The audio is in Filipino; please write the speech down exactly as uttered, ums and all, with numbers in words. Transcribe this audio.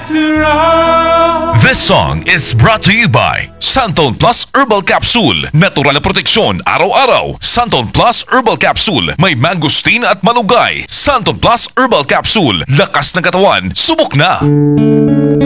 After all. This song is brought to you by Santon Plus Herbal Capsule. Natural na proteksyon araw-araw. Santon Plus Herbal Capsule. May mangosteen at malunggay. Santon Plus Herbal Capsule. Lakas ng katawan. Subok na!